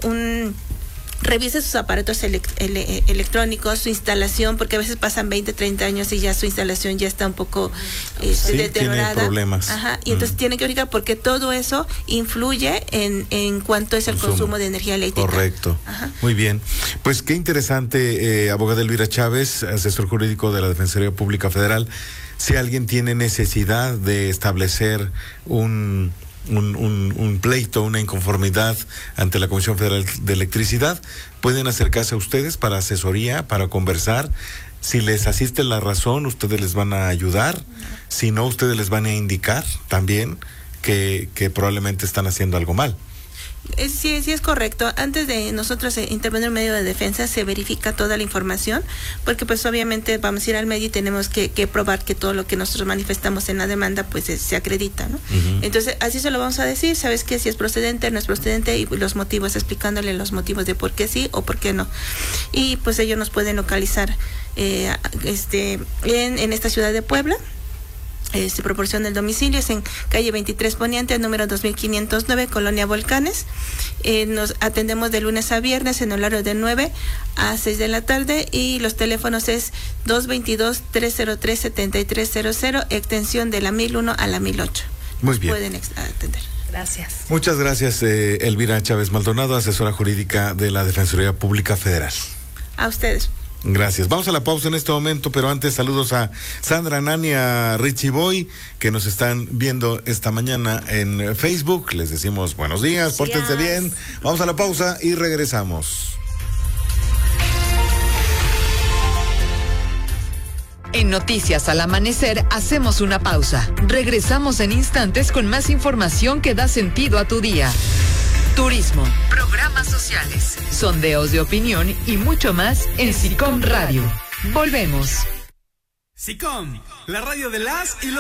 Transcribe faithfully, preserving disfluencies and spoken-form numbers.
un revise sus aparatos elect- ele- electrónicos, su instalación, porque a veces pasan veinte, treinta años y ya su instalación ya está un poco eh, sí, deteriorada. Tiene problemas. Ajá, y entonces mm. tiene que verificar porque todo eso influye en, en cuanto es el consumo, consumo de energía eléctrica. Correcto. Ajá. Muy bien. Pues qué interesante, eh, abogada Elvira Chávez, asesor jurídico de la Defensoría Pública Federal. Si alguien tiene necesidad de establecer un... Un, un, un pleito, una inconformidad ante la Comisión Federal de Electricidad, pueden acercarse a ustedes para asesoría, para conversar. Si les asiste la razón, ustedes les van a ayudar. Si no, ustedes les van a indicar también que, que probablemente están haciendo algo mal. Sí, sí es correcto. Antes de nosotros intervenir en medio de defensa se verifica toda la información, porque pues obviamente vamos a ir al medio y tenemos que, que probar que todo lo que nosotros manifestamos en la demanda pues se, se acredita, ¿no? Uh-huh. Entonces así se lo vamos a decir, sabes que si es procedente, no es procedente y los motivos, explicándole los motivos de por qué sí o por qué no. Y pues ellos nos pueden localizar eh, este en, en esta ciudad de Puebla. Eh, se proporciona el domicilio, es en calle veintitrés Poniente, número dos mil quinientos nueve, Colonia Volcanes. Eh, nos atendemos de lunes a viernes en horario de nueve a seis de la tarde y los teléfonos es dos veintidós, tres cero tres, setenta y tres cero cero, extensión de la mil uno a la mil ocho. Muy bien. Pueden ex- atender. Gracias. Muchas gracias, eh, Elvira Chávez Maldonado, asesora jurídica de la Defensoría Pública Federal. A ustedes. Gracias. Vamos a la pausa en este momento, pero antes saludos a Sandra, Nani, a Richie Boy, que nos están viendo esta mañana en Facebook. Les decimos buenos días, pórtense bien. Vamos a la pausa y regresamos. En Noticias al Amanecer hacemos una pausa. Regresamos en instantes con más información que da sentido a tu día. Turismo, programas sociales, sondeos de opinión y mucho más en SICOM Radio. Volvemos. SICOM, la radio de las y los